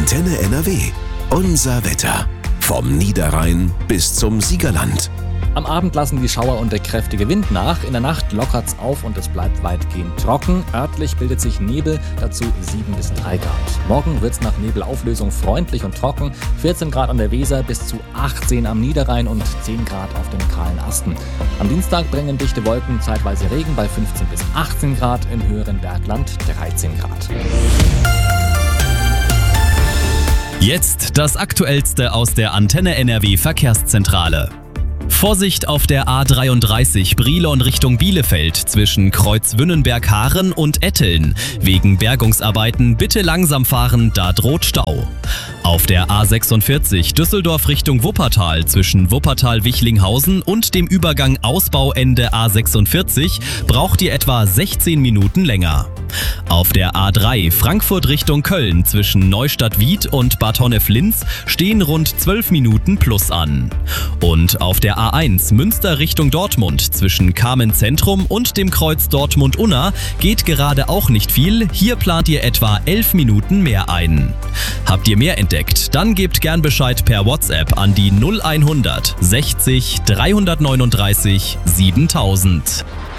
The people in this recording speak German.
Antenne NRW. Unser Wetter. Vom Niederrhein bis zum Siegerland. Am Abend lassen die Schauer und der kräftige Wind nach. In der Nacht lockert's auf und es bleibt weitgehend trocken. Örtlich bildet sich Nebel, dazu 7 bis 3 Grad. Morgen wird's nach Nebelauflösung freundlich und trocken. 14 Grad an der Weser bis zu 18 am Niederrhein und 10 Grad auf den kahlen Asten. Am Dienstag bringen dichte Wolken zeitweise Regen bei 15 bis 18 Grad, im höheren Bergland 13 Grad. Jetzt das Aktuellste aus der Antenne NRW Verkehrszentrale. Vorsicht auf der A33 Brilon Richtung Bielefeld zwischen Kreuzwünnenberg-Haaren und Etteln. Wegen Bergungsarbeiten bitte langsam fahren, da droht Stau. Auf der A46 Düsseldorf Richtung Wuppertal zwischen Wuppertal-Wichlinghausen und dem Übergang Ausbauende A46 braucht ihr etwa 16 Minuten länger. Auf der A3 Frankfurt Richtung Köln zwischen Neustadt-Wied und Bad Honnef-Linz stehen rund 12 Minuten plus an. Und auf der A1 Münster Richtung Dortmund zwischen Kamen Zentrum und dem Kreuz Dortmund-Unna geht gerade auch nicht viel. Hier plant ihr etwa 11 Minuten mehr ein. Habt ihr mehr entdeckt? Dann gebt gern Bescheid per WhatsApp an die 0100 60 339 7000.